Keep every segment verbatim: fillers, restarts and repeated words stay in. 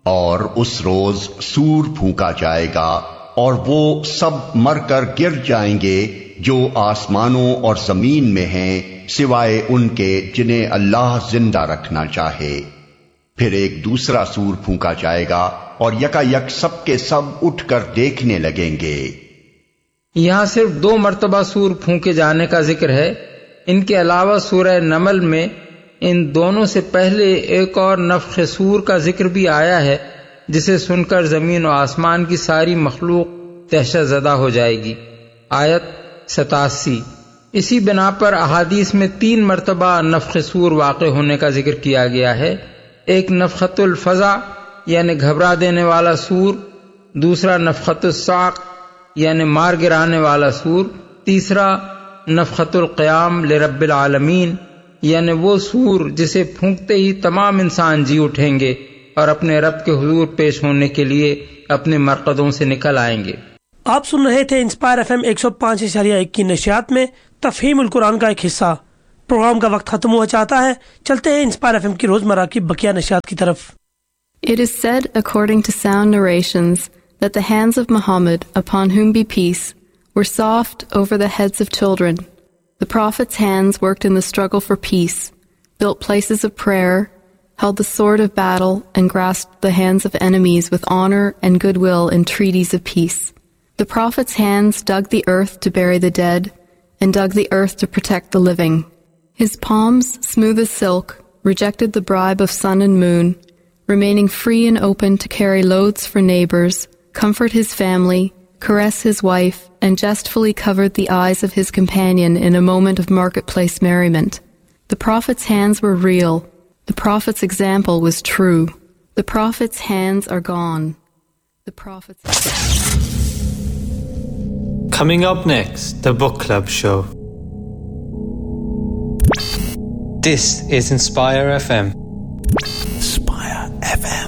और उस रोज सूर फूंका जाएगा और वो सब मरकर गिर जाएंगे जो आसमानों और जमीन में हैं, सिवाय उनके जिन्हें अल्लाह जिंदा रखना चाहे। फिर एक दूसरा सूर फूंका जाएगा और यकायक सब के सब उठकर देखने लगेंगे। यहाँ सिर्फ दो मर्तबा सूर फूंके जाने का जिक्र है। इनके अलावा सूरह नमल में इन दोनों से पहले एक और नफ्ख़ सूर का जिक्र भी आया है, जिसे सुनकर जमीन और आसमान की सारी मखलूक दहशत ज़दा हो जाएगी। आयत सतासी। इसी बिना पर अहादीस में तीन मर्तबा नफ्ख़ सूर वाक़े होने का जिक्र किया गया है। एक नफ़ख़तुल फ़ज़ा यानी घबरा देने वाला सूर, दूसरा नफ़ख़तुस साक़ यानी मार गिराने वाला सूर, तीसरा नफ़ख़तुल क़याम लिरब्बिल आलमीन यानी वो सूर जिसे फूंकते ही तमाम इंसान जी उठेंगे और अपने रब के हुजूर पेश होने के लिए अपने मरकदों से निकल आएंगे। आप सुन रहे थे इंस्पायर एफएम एक सौ पाँच इशारिया एक की नशियात में तफ़हीमुल कुरान का एक हिस्सा। प्रोग्राम का वक्त खत्म हुआ चाहता है, चलते हैं इंस्पायर एफएम की रोजमर्रा की बकिया नशियात की तरफ। It is said, according to sound narrations, that the hands of Muhammad, upon whom be peace, were soft over the heads of children. The Prophet's hands worked in the struggle for peace, built places of prayer, held the sword of battle, and grasped the hands of enemies with honor and goodwill in treaties of peace. The Prophet's hands dug the earth to bury the dead, and dug the earth to protect the living. His palms, smooth as silk, rejected the bribe of sun and moon, remaining free and open to carry loads for neighbors, comfort his family, caress his wife, and jestfully covered the eyes of his companion in a moment of marketplace merriment. The Prophet's hands were real. The Prophet's example was true. The Prophet's hands are gone. The Prophet's... Coming up next, the Book Club Show. This is Inspire F M. Inspire F M.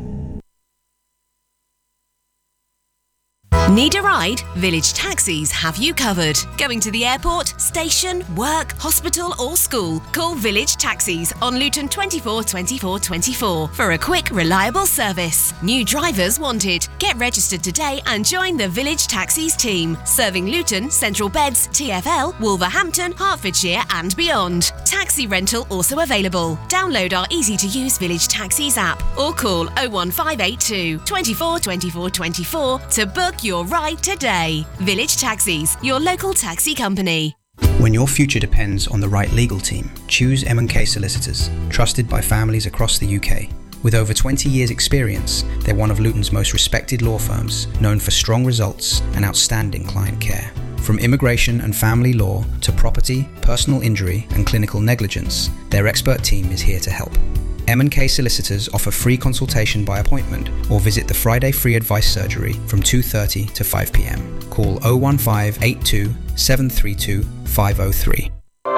Need a ride? Village Taxis have you covered. Going to the airport, station, work, hospital or school? Call Village Taxis on Luton twenty-four twenty-four twenty-four for a quick, reliable service. New drivers wanted. Get registered today and join the Village Taxis team, serving Luton, Central Beds, T F L, Wolverhampton, Hertfordshire and beyond. Taxi rental also available. Download our easy-to-use Village Taxis app or call oh one five eight two, twenty-four twenty-four twenty-four to book your ride today. Village Taxis, your local taxi company. When your future depends on the right legal team, choose M and K Solicitors, trusted by families across the U K. With over twenty years experience, they're one of Luton's most respected law firms, known for strong results and outstanding client care. From immigration and family law to property, personal injury and clinical negligence, their expert team is here to help. M and K Solicitors offer free consultation by appointment or visit the Friday Free Advice Surgery from two thirty to five p m. Call oh one five eight two, seven three two, five oh three.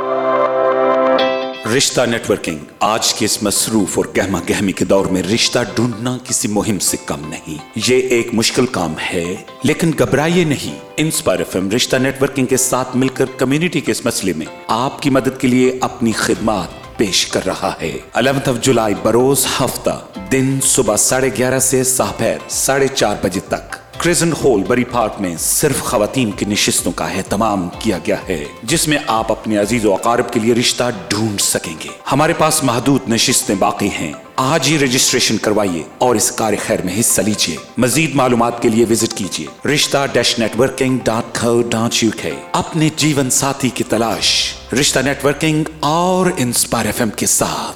रिश्ता networking आज के इस मसरूफ और गहमा गहमी के दौर में रिश्ता ढूंढना किसी मुहिम से कम नहीं। ये एक मुश्किल काम है, लेकिन घबराइए नहीं। इंस्पायर एफएम रिश्ता नेटवर्किंग के साथ मिलकर कम्युनिटी के इस मसले में आपकी मदद के लिए अपनी खिदमत पेश कर रहा है। ग्यारहवीं ऑफ जुलाई बरोज हफ्ता दिन सुबह साढ़े ग्यारह से दोपहर साढ़े चार बजे तक क्रिजेंट हॉल बरी पार्क में सिर्फ खवातीन की निशिस्तों का एहतमाम किया गया है, जिसमें आप अपने अजीज व अकारिब के लिए रिश्ता ढूंढ सकेंगे। हमारे पास महदूद निशिस्तें बाकी हैं। आज ही रजिस्ट्रेशन करवाइए और इस कार्य खैर में हिस्सा लीजिए। मजीद मालूमात के लिए विजिट कीजिए रिश्ता dash networking dot co dot U के। अपने जीवन साथी की तलाश रिश्ता नेटवर्किंग और इंस्पायर एफएम के साथ।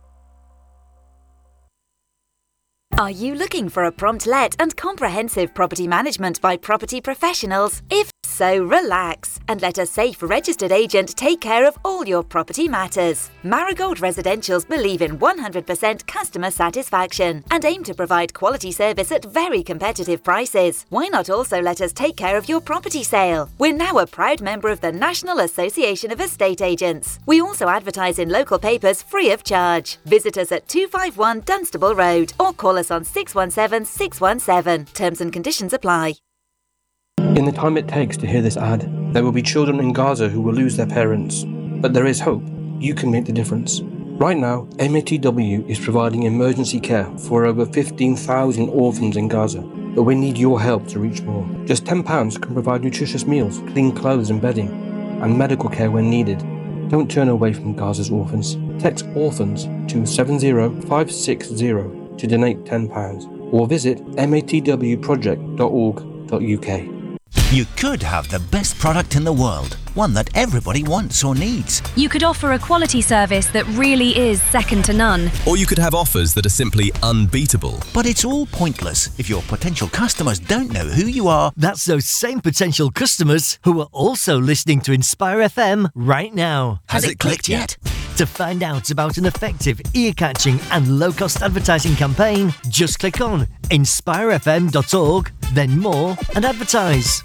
Are you looking for a prompt let and comprehensive property management by property professionals? If so, relax and let a safe registered agent take care of all your property matters. Marigold Residentials believe in one hundred percent customer satisfaction and aim to provide quality service at very competitive prices. Why not also let us take care of your property sale? We're now a proud member of the National Association of Estate Agents. We also advertise in local papers free of charge. Visit us at two five one Dunstable Road or call us on six one seven six one seven. Terms and conditions apply. In the time it takes to hear this ad, there will be children in Gaza who will lose their parents. But there is hope. You can make the difference. Right now, M A T W is providing emergency care for over fifteen thousand orphans in Gaza, but we need your help to reach more. Just ten pounds can provide nutritious meals, clean clothes and bedding, and medical care when needed. Don't turn away from Gaza's orphans. Text orphans to seven zero five six zero to donate ten pounds or visit matw project dot org dot U K. You could have the best product in the world, one that everybody wants or needs. You could offer a quality service that really is second to none. Or you could have offers that are simply unbeatable. But it's all pointless if your potential customers don't know who you are. That's those same potential customers who are also listening to Inspire F M right now. Has, Has it clicked, clicked yet? To find out about an effective, ear-catching and low-cost advertising campaign, just click on inspire f m dot org, then more, and advertise.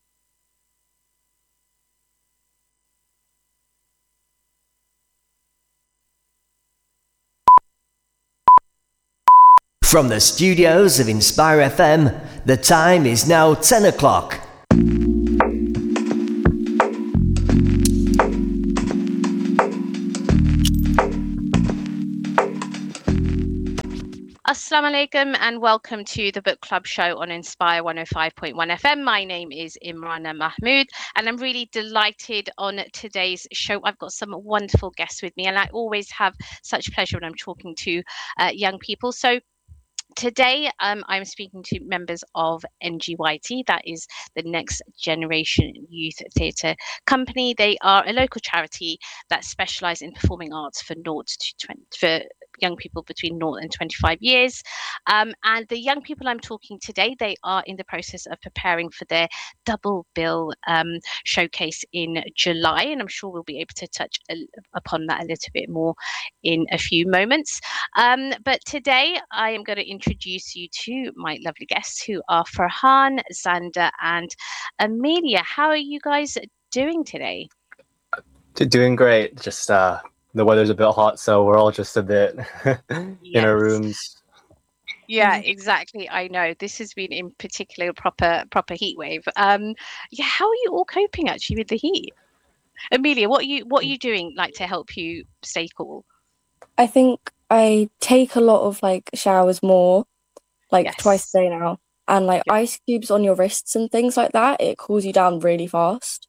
From the studios of Inspire F M, the time is now ten o'clock. Assalamu alaikum and welcome to the book club show on Inspire one oh five point one F M. My name is Imrana Mahmood and I'm really delighted on today's show. I've got some wonderful guests with me and I always have such pleasure when I'm talking to uh, young people. So today, um, I'm speaking to members of N G Y T, that is the Next Generation Youth Theatre Company. They are a local charity that specialise in performing arts for naught to twenty, for young people between naught and twenty-five years. Um, and the young people I'm talking today, they are in the process of preparing for their double bill um, showcase in July, and I'm sure we'll be able to touch a, upon that a little bit more in a few moments. Um, but today, I am going to introduce you to my lovely guests who are Farhan, Xander and Amelia. How are you guys doing today? Doing great. Just uh, the weather's a bit hot, so we're all just a bit in Yes. our rooms. Yeah, exactly. I know this has been in particular proper proper heat wave. Um, yeah, how are you all coping actually with the heat? Amelia, what are you what are you doing like to help you stay cool? I think I take a lot of like showers more, like Yes. twice a day now, and like ice cubes on your wrists and things like that. It cools you down really fast.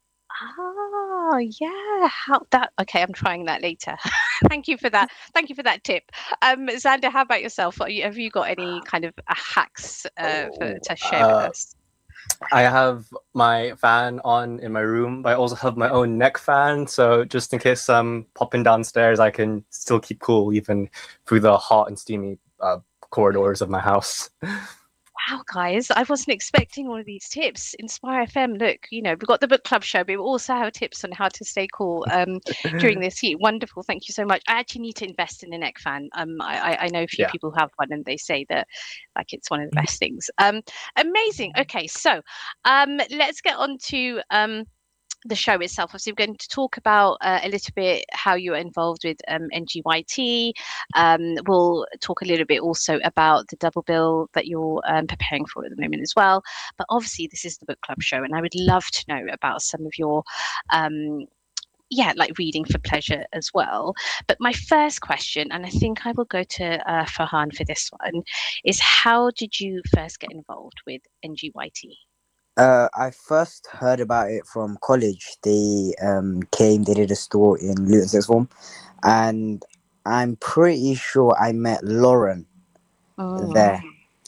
Oh yeah, how that? Okay, I'm trying that later. Thank you for that. Thank you for that tip. Um, Xander, how about yourself? Are you, have you got any kind of uh, hacks uh, for, to share Uh, with us? I have my fan on in my room, but I also have my own neck fan. So just in case I'm popping downstairs, I can still keep cool even through the hot and steamy uh, corridors of my house. Wow, guys, I wasn't expecting all of these tips. Inspire F M, look, you know, we've got the book club show, but we also have tips on how to stay cool um, during this heat. Wonderful. Thank you so much. I actually need to invest in a neck fan. Um, I, I I know a few Yeah. people who have one and they say that like it's one of the best things. Um, amazing. Okay, so um, let's get on to um, the show itself. Obviously, we're going to talk about uh, a little bit how you're involved with um, N G Y T. Um, we'll talk a little bit also about the double bill that you're um, preparing for at the moment as well. But obviously, this is the book club show, and I would love to know about some of your, um, yeah, like reading for pleasure as well. But my first question, and I think I will go to uh, Farhan for this one, is how did you first get involved with N G Y T? Uh, I first heard about it from college. They um, came, they did a store in Luton Sixth Form, and I'm pretty sure I met Lauren Oh. there.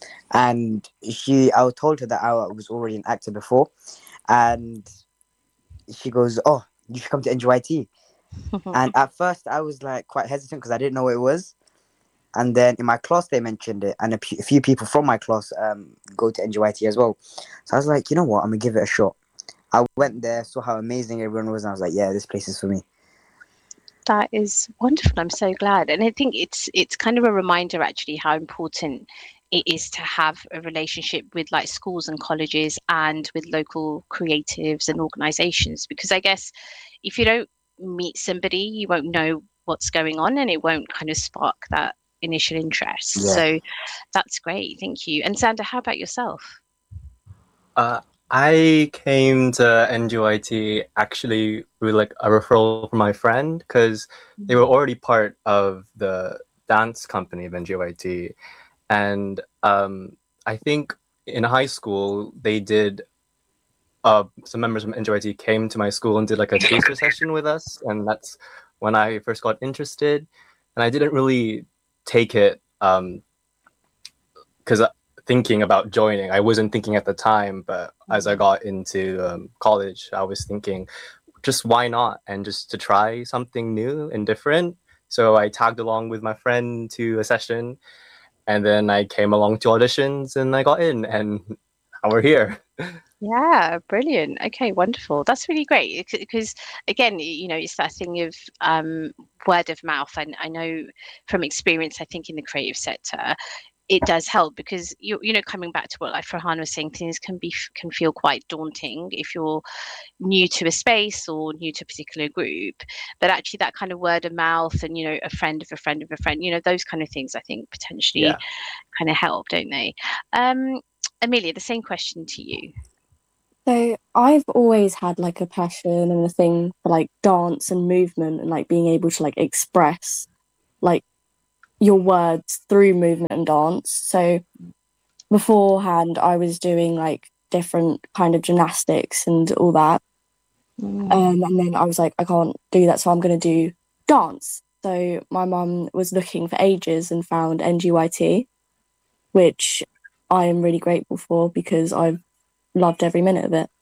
And she, I was told her that I was already an actor before, and she goes, "Oh, you should come to N G Y T." And at first, I was like quite hesitant because I didn't know what it was. And then in my class, they mentioned it, and a, p- a few people from my class um go to N G Y T as well. So I was like, you know what, I'm gonna give it a shot. I went there, saw how amazing everyone was, and I was like, yeah, this place is for me. That is wonderful. I'm so glad. And I think it's it's kind of a reminder actually how important it is to have a relationship with like schools and colleges and with local creatives and organizations, because I guess if you don't meet somebody, you won't know what's going on and it won't kind of spark that initial interest. Yeah. So that's great. Thank you. And Xander, how about yourself? Uh, I came to N G Y T actually with like a referral from my friend because they were already part of the dance company of N G Y T. And um, I think in high school, they did, uh, some members from N G Y T came to my school and did like a taster session with us. And that's when I first got interested. And I didn't really take it um, because thinking about joining, I wasn't thinking at the time, but as I got into um, college, I was thinking, just why not? And just to try something new and different. So I tagged along with my friend to a session, and then I came along to auditions and I got in, and now we're here. Yeah, brilliant. Okay, wonderful. That's really great because, again, you know, it's that thing of um, word of mouth. And I know from experience, I think in the creative sector, it does help because you you know coming back to what like Farhan was saying, things can be can feel quite daunting if you're new to a space or new to a particular group. But actually, that kind of word of mouth and you know a friend of a friend of a friend, you know those kind of things, I think potentially Yeah. kind of help, don't they? Um, Amelia, the same question to you. So I've always had like a passion and a thing for like dance and movement and like being able to like express like your words through movement and dance. So beforehand I was doing like different kind of gymnastics and all that. Mm. Um, and then I was like, I can't do that, so I'm going to do dance. So my mum was looking for ages and found N G Y T, which I am really grateful for because I've loved every minute of it.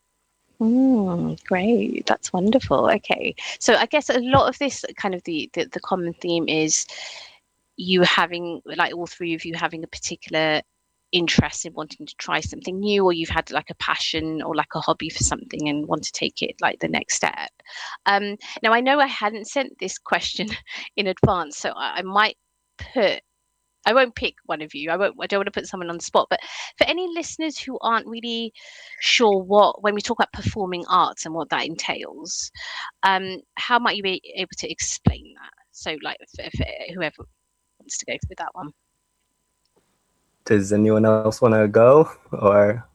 Mm, great, that's wonderful. Okay, so I guess a lot of this kind of the, the the common theme is you having like all three of you having a particular interest in wanting to try something new, or you've had like a passion or like a hobby for something and want to take it like the next step. Um, now I know I hadn't sent this question in advance, so I, I might put I won't pick one of you. I won't. I don't want to put someone on the spot. But for any listeners who aren't really sure what, when we talk about performing arts and what that entails, um, how might you be able to explain that? So, like, if, if whoever wants to go with that one. Does anyone else want to go, or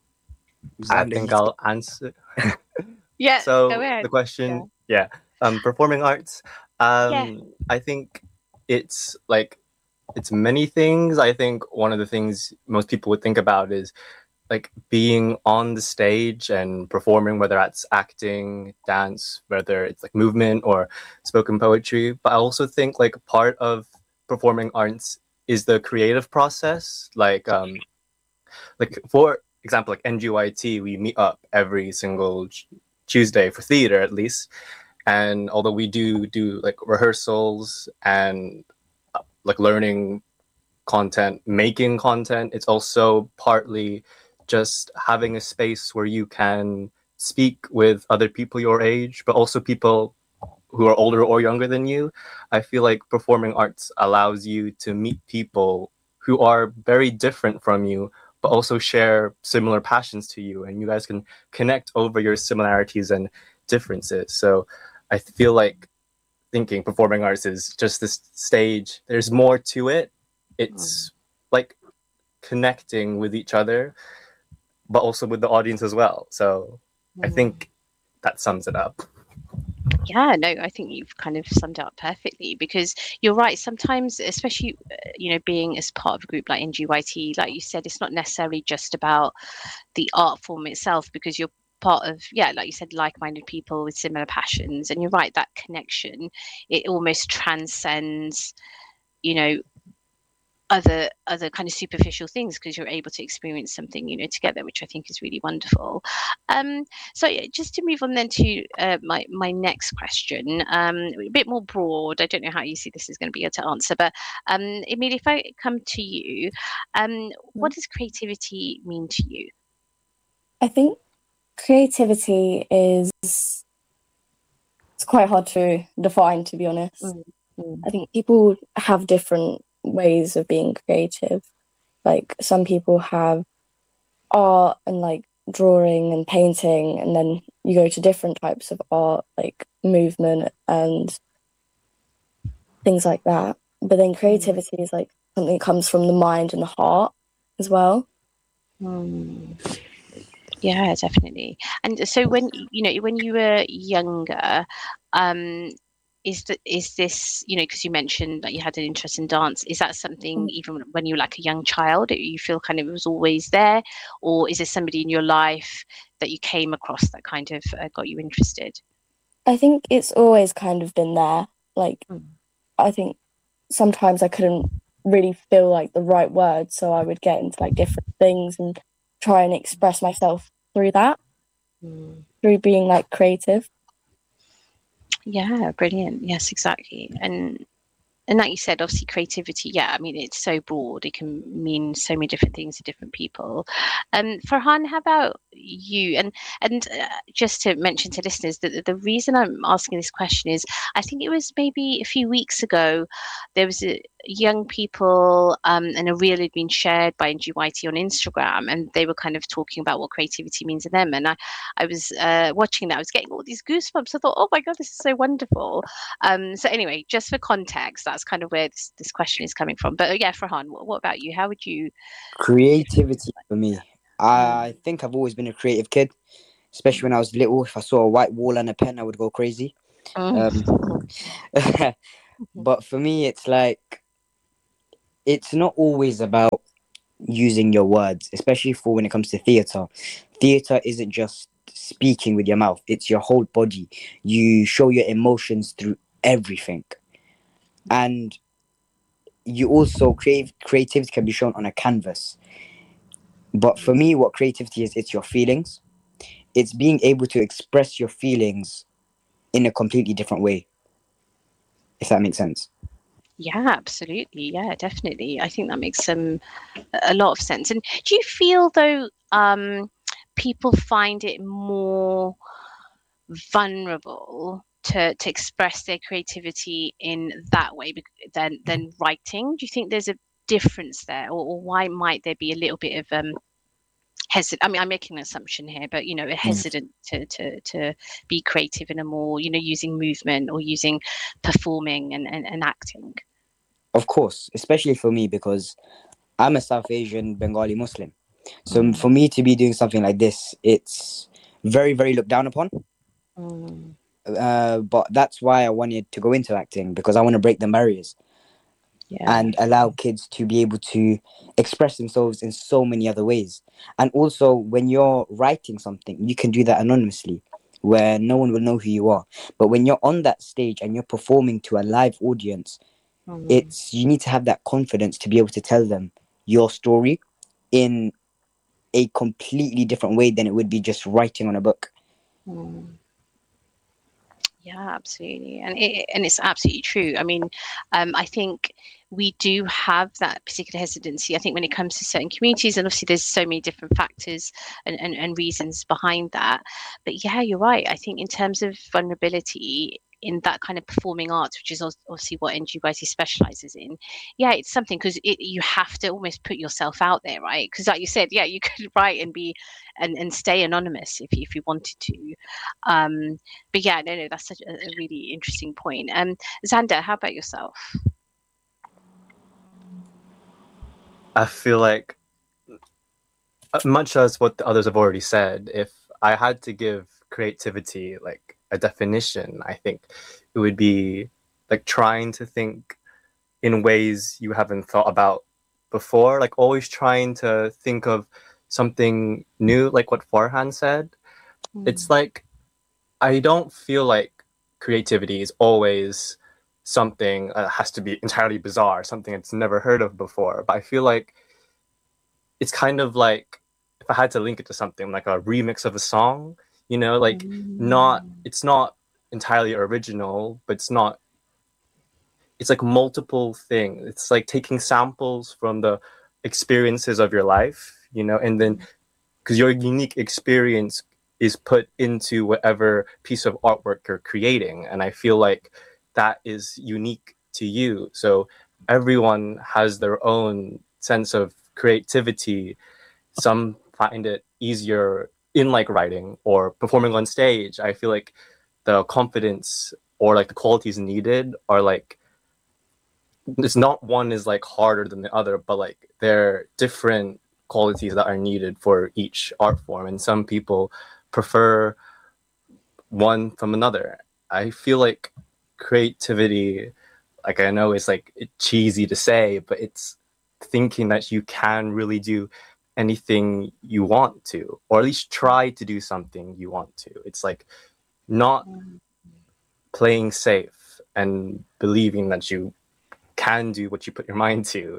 I Xander, think you I'll answer. Yeah. So go ahead. the question, yeah, um, performing arts. Um, Yeah. I think it's like it's many things. I think one of the things most people would think about is like being on the stage and performing, whether that's acting, dance, whether it's like movement or spoken poetry. But I also think like part of performing arts is the creative process. Like, um, like for example, like N G Y T, we meet up every single Tuesday for theater at least. And although we do do like rehearsals and uh, like learning content, making content, it's also partly just having a space where you can speak with other people your age, but also people who are older or younger than you. I feel like performing arts allows you to meet people who are very different from you, but also share similar passions to you, and you guys can connect over your similarities and differences. So I feel like thinking performing arts is just this stage. There's more to it. It's mm. like connecting with each other, but also with the audience as well. So mm. I think that sums it up. Yeah, no, I think you've kind of summed it up perfectly, because you're right. Sometimes, especially, you know, being as part of a group like N G Y T, like you said, it's not necessarily just about the art form itself, because you're part of, yeah, like you said, like-minded people with similar passions. And you're right, that connection, it almost transcends, you know, other other kind of superficial things, because you're able to experience something, you know, together, which I think is really wonderful. Um, so yeah, just to move on then to uh, my my next question, um, a bit more broad. I don't know how you see this is going to be able to answer, but um, Emilia, if I come to you, um, what does creativity mean to you? I think creativity is it's quite hard to define, to be honest. Mm-hmm. I think people have different ways of being creative. Like some people have art and like drawing and painting, and then you go to different types of art like movement and things like that. But then creativity is like something that comes from the mind and the heart as well. Mm. Yeah, definitely. And so when you know when you were younger, um, is that is this you know because you mentioned that you had an interest in dance? Is that something even when you were like a young child that you feel kind of was always there, or is there somebody in your life that you came across that kind of uh, got you interested? I think it's always kind of been there. Like, I think sometimes I couldn't really feel like the right words, so I would get into like different things and try and express myself through that, Mm. through being like creative. Yeah, brilliant. Yes, exactly. And and like you said, obviously creativity, yeah, I mean, it's so broad. It can mean so many different things to different people. Um, Farhan, how about you? And and uh, just to mention to listeners that the- the reason I'm asking this question is I think it was maybe a few weeks ago, there was a young people um, and a reel had been shared by N G Y T on Instagram, and they were kind of talking about what creativity means to them. And I, I was uh, watching that, I was getting all these goosebumps. I thought, oh my God, this is so wonderful. Um, so anyway, just for context, that's kind of where this, this question is coming from. But uh, yeah, Farhan, what, what about you? How would you? Creativity for me. I think I've always been a creative kid, especially when I was little. If I saw a white wall and a pen, I would go crazy. Um, but for me, it's like, it's not always about using your words, especially for when it comes to theatre. Theatre isn't just speaking with your mouth, it's your whole body. You show your emotions through everything. And you also create creativity can be shown on a canvas. But for me, what creativity is, it's your feelings. It's being able to express your feelings in a completely different way, if that makes sense. Yeah, absolutely. Yeah, definitely. I think that makes some a lot of sense. And do you feel though um, people find it more vulnerable to to express their creativity in that way bec- than than writing? Do you think there's a difference there, or, or why might there be a little bit of um hesitant? I mean, I'm making an assumption here, but you know, a Mm. hesitant to to to be creative in a more you know using movement or using performing and and, and acting. Of course, especially for me, because I'm a South Asian Bengali Muslim. So Mm. for me to be doing something like this, it's very, very looked down upon. Mm. Uh, but that's why I wanted to go into acting, because I want to break the barriers Yeah. and allow kids to be able to express themselves in so many other ways. And also, when you're writing something, you can do that anonymously, where no one will know who you are. But when you're on that stage and you're performing to a live audience, Mm. it's you need to have that confidence to be able to tell them your story in a completely different way than it would be just writing on a book. Mm. Yeah, absolutely, and it, and it's absolutely true. I mean, um, I think we do have that particular hesitancy. I think when it comes to certain communities, and obviously there's so many different factors and, and, and reasons behind that. But yeah, you're right. I think in terms of vulnerability in that kind of performing arts, which is obviously what N G Y T specializes in, yeah, it's something because it, you have to almost put yourself out there, right? Because like you said, yeah, you could write and be and, and stay anonymous if you, if you wanted to. Um, but yeah, no, no, that's such a, a really interesting point. Um, Xander, how about yourself? I feel like, much as what the others have already said, if I had to give creativity like a definition, I think it would be like trying to think in ways you haven't thought about before, like always trying to think of something new, like what Farhan said. Mm. It's like, I don't feel like creativity is always something that has to be entirely bizarre, something it's never heard of before. But I feel like it's kind of like, if I had to link it to something, like a remix of a song, you know, like Mm. not, it's not entirely original, but it's not, it's like multiple things. It's like taking samples from the experiences of your life, you know, and then because your unique experience is put into whatever piece of artwork you're creating. And I feel like that is unique to you. So everyone has their own sense of creativity. Some find it easier in like writing or performing on stage. I feel like the confidence or like the qualities needed are like, it's not one is like harder than the other, but like they're different qualities that are needed for each art form, and some people prefer one from another. I feel like creativity, like I know it's like cheesy to say, but it's thinking that you can really do anything you want to, or at least try to do something you want to. It's like not playing safe and believing that you can do what you put your mind to.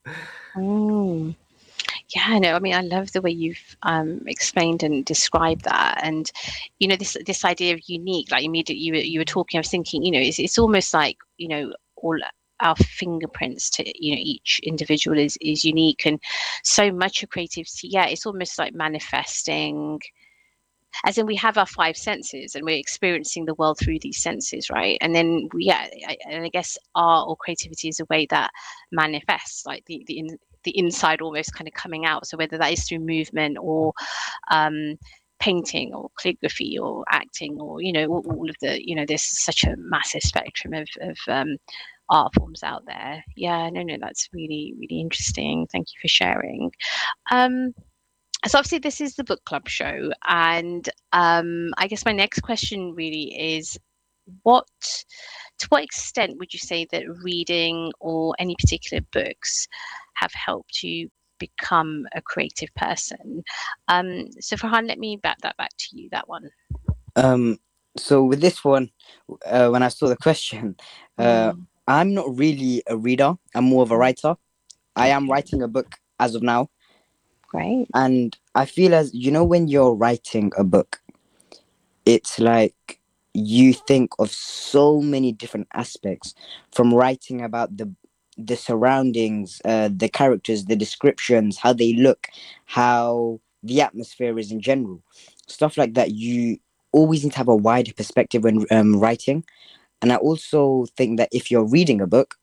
Mm. Yeah, no, I mean, I love the way you've um, explained and described that, and you know, this this idea of unique. Like immediately you were you were talking, I was thinking, you know, it's it's almost like, you know, all our fingerprints to, you know, each individual is is unique, and so much of creativity. Yeah, it's almost like manifesting. As in, we have our five senses, and we're experiencing the world through these senses, right? And then, we, yeah, I, and I guess art or creativity is a way that manifests, like the the in, the inside almost kind of coming out. So whether that is through movement or um, painting or calligraphy or acting, or, you know, all, all of the, you know, there's such a massive spectrum of, of um, art forms out there. Yeah, no, no, that's really, really interesting. Thank you for sharing. Um, So obviously this is the book club show, and um, I guess my next question really is, what, to what extent would you say that reading or any particular books have helped you become a creative person? Um, so Farhan, let me back that back to you, that one. Um, so with this one, uh, when I saw the question, uh, Mm. I'm not really a reader. I'm more of a writer. I am writing a book as of now. Great. And I feel as, you know, when you're writing a book, it's like you think of so many different aspects, from writing about the the surroundings, uh, the characters, the descriptions, how they look, how the atmosphere is in general, stuff like that. You always need to have a wider perspective when um, writing. And I also think that if you're reading a book,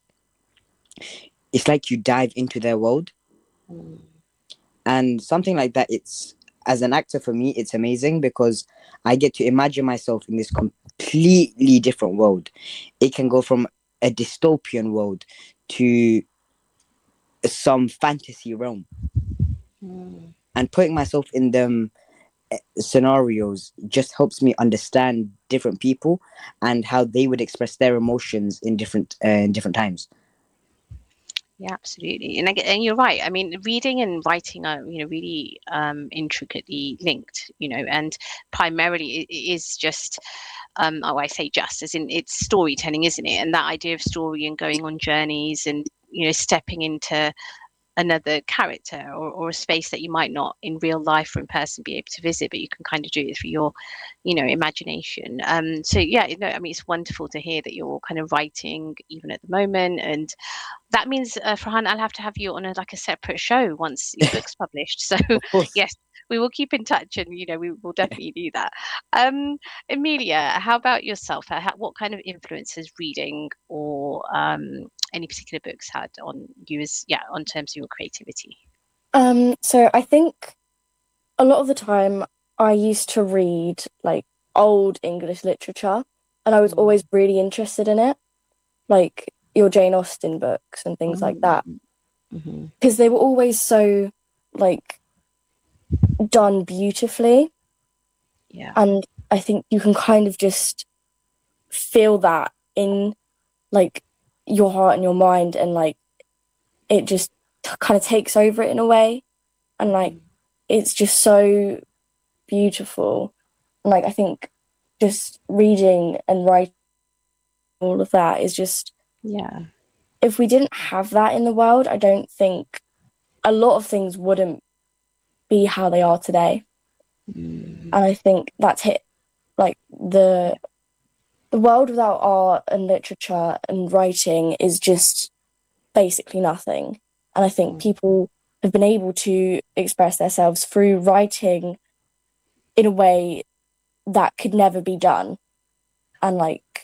it's like you dive into their world. Mm. And something like that, it's, as an actor, for me, it's amazing because I get to imagine myself in this completely different world. It can go from a dystopian world to some fantasy realm. Mm. And putting myself in them uh, scenarios just helps me understand different people and how they would express their emotions in different uh, in different times. Yeah, absolutely. And, I, get- and you're right. I mean, reading and writing are, you know, really um, intricately linked, you know, and primarily it, it is just, um, oh, I say just, as in it's storytelling, isn't it? And that idea of story and going on journeys and, you know, stepping into another character or, or a space that you might not in real life or in person be able to visit, but you can kind of do it through your, you know, imagination. Um, so yeah, you know, I mean, it's wonderful to hear that you're kind of writing even at the moment, and that means, uh, Farhan, I'll have to have you on a, like a separate show once your book's published. So yes, we will keep in touch, and you know, we will definitely do that. Um, Amelia, how about yourself? Uh, How, what kind of influence has reading or um, any particular books had on you as, yeah, on terms of your creativity? Um, so I think a lot of the time I used to read like old English literature, and I was always really interested in it, like your Jane Austen books and things like that, Mm-hmm. because they were always so like done beautifully. Yeah. And I think you can kind of just feel that in like your heart and your mind, and like it just t- kind of takes over it in a way, and like it's just so beautiful. And like I think just reading and writing, all of that is just, yeah, if we didn't have that in the world, I don't think a lot of things wouldn't be how they are today. Mm. And I think that's hit like the the world without art and literature and writing is just basically nothing. And I think people have been able to express themselves through writing in a way that could never be done. And like,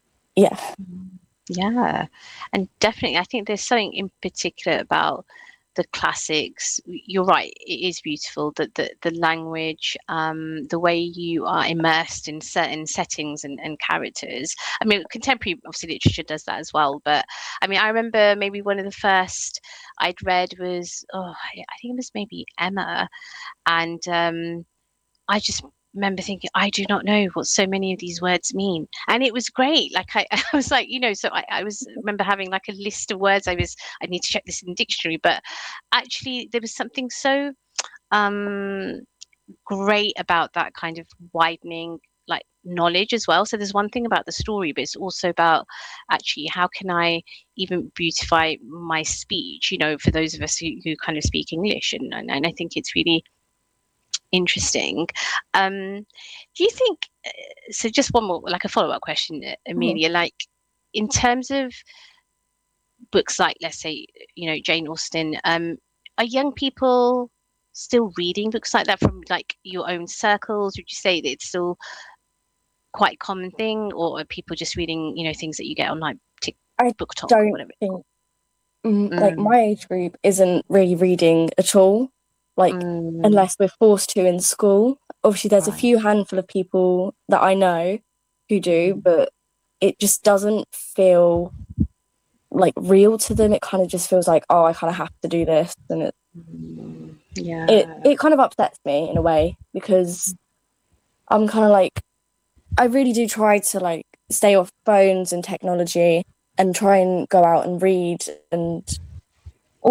yeah. Yeah, and definitely, I think there's something in particular about the classics. You're right, it is beautiful. The the, the language, um, the way you are immersed in certain settings and, and characters. I mean, contemporary obviously literature does that as well. But I mean, I remember maybe one of the first I'd read was oh, I think it was maybe Emma, and um, I just remember thinking, I do not know what so many of these words mean, and it was great. Like I, I was like, you know, so I, I was remember having like a list of words. I was, I need to check this in the dictionary, but actually there was something so um, great about that kind of widening like knowledge as well. So there's one thing about the story, but it's also about actually how can I even beautify my speech, you know, for those of us who, who kind of speak English, and, and, and I think it's really interesting. Um, do you think, so just one more, like a follow-up question, Amelia, mm-hmm. like in terms of books like, let's say, you know, Jane Austen, um, are young people still reading books like that from like your own circles? Would you say that it's still quite a common thing, or are people just reading, you know, things that you get on like TikTok, I don't or whatever? think, mm, mm. like my age group isn't really reading at all. Like, mm. unless we're forced to in school. Obviously, there's right. a few handful of people that I know who do, but it just doesn't feel like real to them. It kind of just feels like, oh, I kind of have to do this, and it, yeah, it it kind of upsets me in a way, because I'm kind of like, I really do try to like stay off phones and technology and try and go out and read and